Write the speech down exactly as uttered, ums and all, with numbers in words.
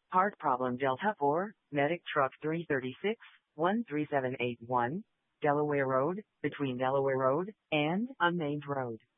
Part problem Delta four, Medic Truck three thirty-six, one three seven eight one, Delaware Road, between Delaware Road and Unnamed Road.